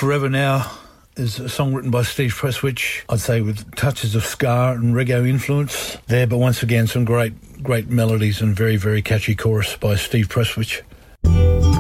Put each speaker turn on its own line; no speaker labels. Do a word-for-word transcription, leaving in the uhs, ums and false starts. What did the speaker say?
Forever Now is a song written by Steve Presswich, I'd say with touches of ska and reggae influence there, but once again some great, great melodies and very, very catchy chorus by Steve Presswich.